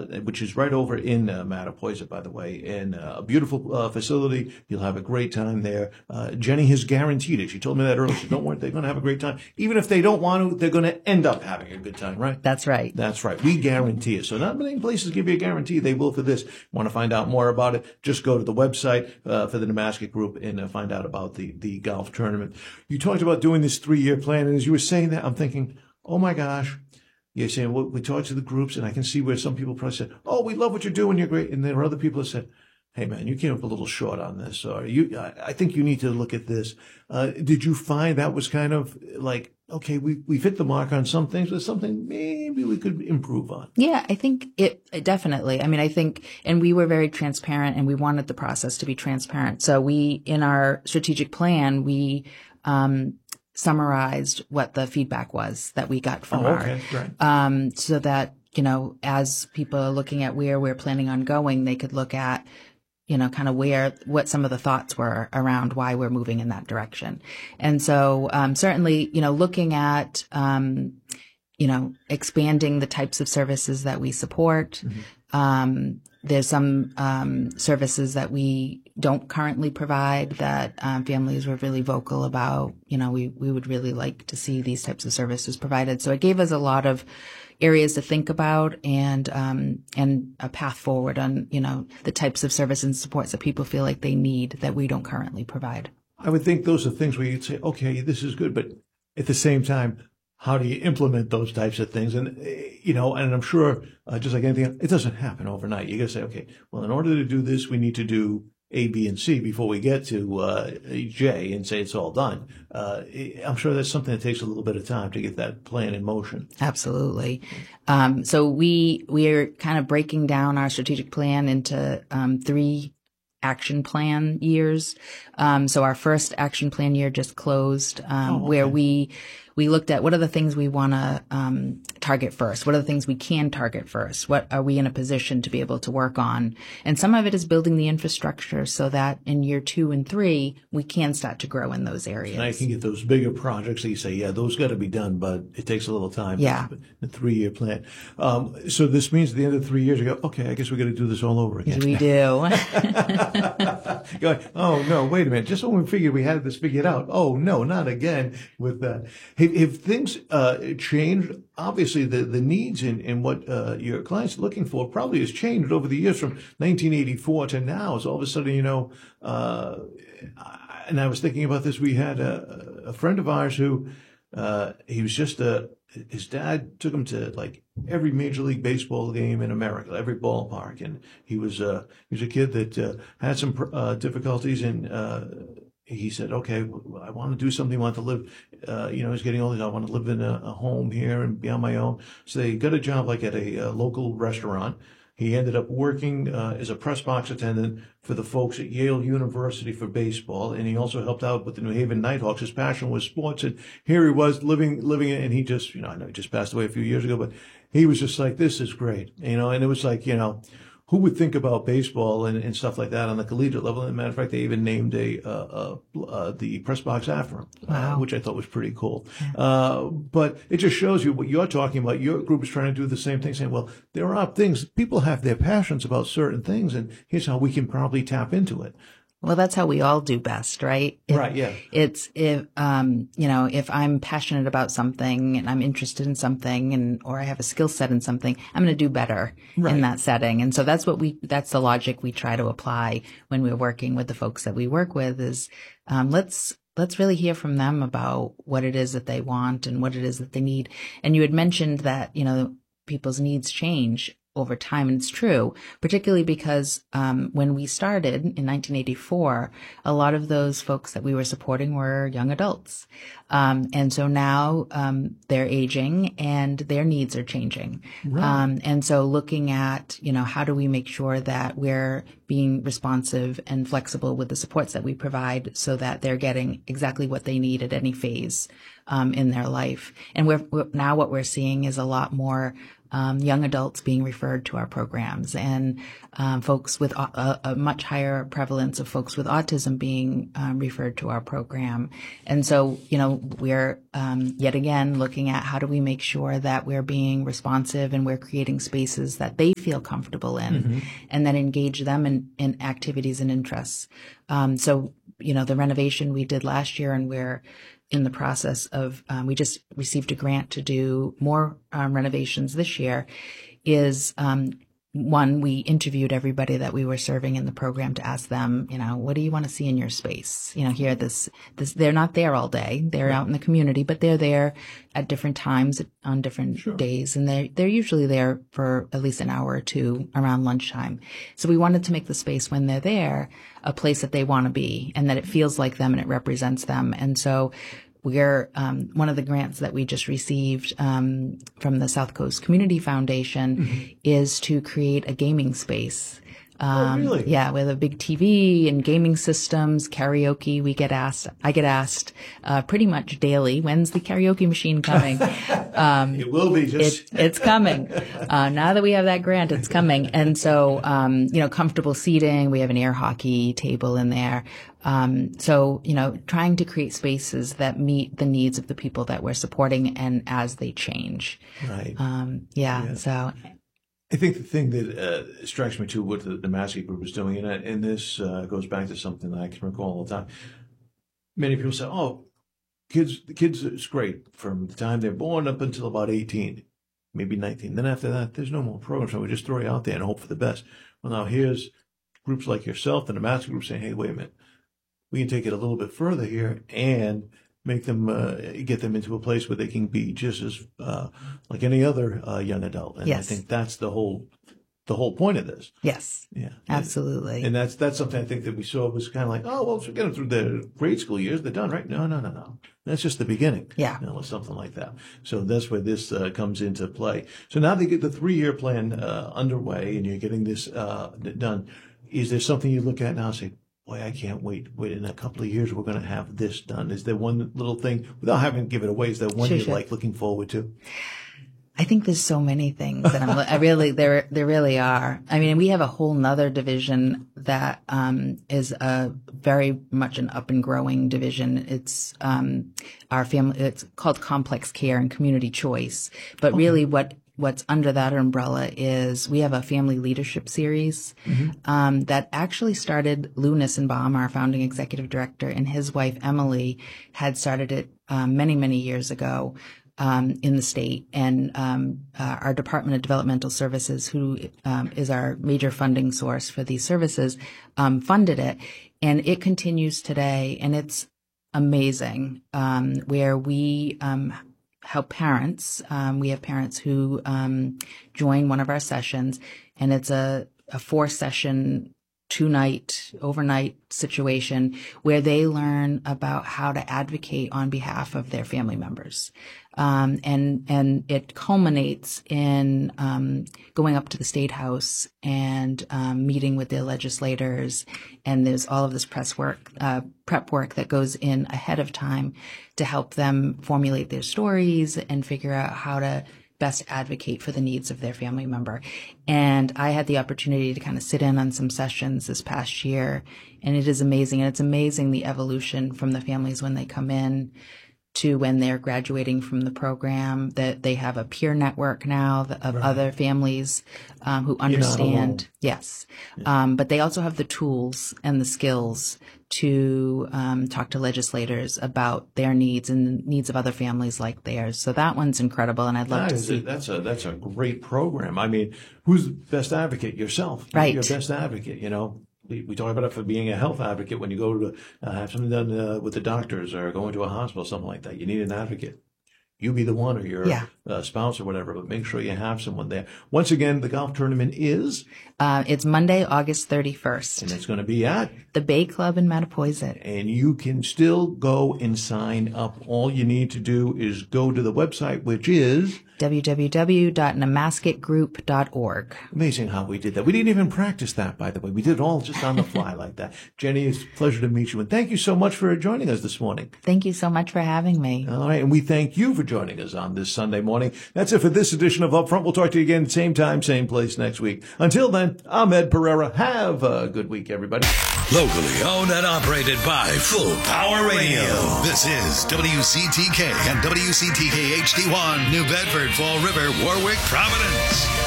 which is right over in Mattapoisett, by the way, and a beautiful facility. You'll have a great time there. Jenny has guaranteed it. She told me that earlier. She said, don't worry, they're going to have a great time. Even if they don't want to, they're going to end up having a good time, right? That's right. That's right. We guarantee it. So not many places give you a guarantee. They will for this. Want to find out more about it? Just go to the website for the Nemaska group and find out about the golf tournament. You talked about doing this 3-year plan, and as you were saying that, I'm thinking, oh my gosh. You're saying, well, we talked to the groups, and I can see where some people probably said, oh, we love what you're doing, you're great. And there are other people that said, hey, man, you came up a little short on this, or I think you need to look at this. Did you find that was kind of like, okay, we've hit the mark on some things, but something maybe we could improve on? Yeah, I think it definitely. I mean, I think, and we were very transparent, and we wanted the process to be transparent. So in our strategic plan, we summarized what the feedback was that we got from right. So that, as people are looking at where we're planning on going, they could look at, kind of what some of the thoughts were around why we're moving in that direction. And so, certainly, looking at, expanding the types of services that we support. Mm-hmm. There's some services that we don't currently provide that families were really vocal about. We would really like to see these types of services provided. So it gave us a lot of areas to think about and a path forward on, the types of services and supports that people feel like they need that we don't currently provide. I would think those are things where you'd say, okay, this is good, but at the same time, how do you implement those types of things? And, and I'm sure, just like anything else, it doesn't happen overnight. You got to say, okay, well, in order to do this, we need to do A, B, and C before we get to J and say it's all done. I'm sure that's something that takes a little bit of time to get that plan in motion. Absolutely. So we are kind of breaking down our strategic plan into 3 action plan years. So our first action plan year just closed, where we looked at what are the things we want to target first? What are the things we can target first? What are we in a position to be able to work on? And some of it is building the infrastructure so that in year 2 and 3, we can start to grow in those areas. And I can get those bigger projects that you say, yeah, those got to be done, but it takes a little time. Yeah. The 3-year plan. So this means at the end of 3 years, you go, okay, I guess we got to do this all over again. We do. Going, oh, no, wait a minute. Just when we figured we had this figured out. Oh, no, not again with that. If things changed, obviously the needs and what your clients are looking for probably has changed over the years from 1984 to now. So all of a sudden, and I was thinking about this. We had a friend of ours who he was just his dad took him to like every Major League Baseball game in America, every ballpark, and he was a kid that had some difficulties and. He said, okay, I want to do something. I want to live, he's getting older. I want to live in a home here and be on my own. So they got a job like at a local restaurant. He ended up working as a press box attendant for the folks at Yale University for baseball. And he also helped out with the New Haven Nighthawks. His passion was sports. And here he was living it. And he just, I know he just passed away a few years ago, but he was just like, this is great. And it was like, who would think about baseball and stuff like that on the collegiate level? As a matter of fact, they even named the press box after him, wow. Which I thought was pretty cool. Yeah. But it just shows you what you're talking about. Your group is trying to do the same thing, saying, well, there are things, people have their passions about certain things, and here's how we can probably tap into it. Well, that's how we all do best, right? Right, yeah. It's if I'm passionate about something and I'm interested in something or I have a skill set in something, I'm going to do better in that setting. And so that's the logic we try to apply when we're working with the folks that we work with is, let's really hear from them about what it is that they want and what it is that they need. And you had mentioned that, people's needs change over time. And it's true, particularly because when we started in 1984, a lot of those folks that we were supporting were young adults. And so now they're aging and their needs are changing. Right. And so looking at, how do we make sure that we're being responsive and flexible with the supports that we provide so that they're getting exactly what they need at any phase in their life. And now what we're seeing is a lot more young adults being referred to our programs, and folks with a much higher prevalence of folks with autism being referred to our program. And so, we're yet again looking at how do we make sure that we're being responsive and we're creating spaces that they feel comfortable in, and then engage them in activities and interests. So, the renovation we did last year, and we're in the process of, we just received a grant to do more renovations this year, is one, we interviewed everybody that we were serving in the program to ask them, what do you want to see in your space? Here, this, they're not there all day. They're out in the community, but they're there at different times on different days. And they're usually there for at least an hour or two around lunchtime. So we wanted to make the space when they're there a place that they want to be, and that it feels like them and it represents them. And so we're, one of the grants that we just received from the South Coast Community Foundation is to create a gaming space. Really? Yeah, with a big TV and gaming systems, karaoke. I get asked pretty much daily, when's the karaoke machine coming? It will be it's coming. Now that we have that grant, it's coming. And so, comfortable seating. We have an air hockey table in there. So, trying to create spaces that meet the needs of the people that we're supporting and as they change. Right. So. I think the thing that strikes me too, what the Massey Group is doing, and this goes back to something that I can recall all the time. Many people say, "Oh, the kids is great from the time they're born up until about 18, maybe 19. Then after that, there's no more programs, so we just throw you out there and hope for the best." Well, now here's groups like yourself and the Massey Group saying, "Hey, wait a minute, we can take it a little bit further here and make them get them into a place where they can be just as like any other young adult." And yes. I think that's the whole point of this. Yes. Yeah. Absolutely. And that's something I think that we saw was kind of like, oh, well, so get them through the grade school years, they're done, right? No. That's just the beginning. Yeah. Or something like that. So that's where this comes into play. So now they get the 3-year plan underway, and you're getting this done. Is there something you look at now and say, boy, I can't wait in a couple of years, we're going to have this done? Is there one little thing, without having to give it away, is there one you're like looking forward to? I think there's so many things that there really are. I mean, we have a whole nother division that, is very much an up and growing division. It's, our family, it's called Complex Care and Community Choice. But really what's under that umbrella is we have a family leadership series that actually started Lou Nissenbaum, our founding executive director, and his wife Emily had started it many, many years ago in the state. And our Department of Developmental Services, who is our major funding source for these services, funded it. And it continues today, and it's amazing, where we help parents. We have parents who join one of our sessions, and it's a 4-session, 2-night, overnight situation where they learn about how to advocate on behalf of their family members. And it culminates in going up to the State House and meeting with their legislators. And there's all of this prep work that goes in ahead of time to help them formulate their stories and figure out how to best advocate for the needs of their family member. And I had the opportunity to kind of sit in on some sessions this past year, and it is amazing. And it's amazing the evolution from the families when they come in to when they're graduating from the program, that they have a peer network now of other families who understand. Yes. Yeah. But they also have the tools and the skills to talk to legislators about their needs and the needs of other families like theirs. So that one's incredible, and I'd love to see. That's a great program. I mean, who's the best advocate? Yourself. Right. You're best advocate, We talk about it for being a health advocate. When you go to have something done with the doctors or going to a hospital, something like that, you need an advocate. You be the one, or your spouse or whatever, but make sure you have someone there. Once again, the golf tournament is? It's Monday, August 31st. And it's going to be at? The Bay Club in Mattapoisett. And you can still go and sign up. All you need to do is go to the website, which is? www.namasketgroup.org. Amazing how we did that. We didn't even practice that, by the way. We did it all just on the fly like that. Jenny, it's a pleasure to meet you. And thank you so much for joining us this morning. Thank you so much for having me. All right. And we thank you for joining us on this Sunday morning. That's it for this edition of Upfront. We'll talk to you again, same time, same place next week. Until then, I'm Ed Pereira. Have a good week, everybody. Locally owned and operated by Full Power Radio. This is WCTK and WCTK HD1, New Bedford, Fall River, Warwick, Providence.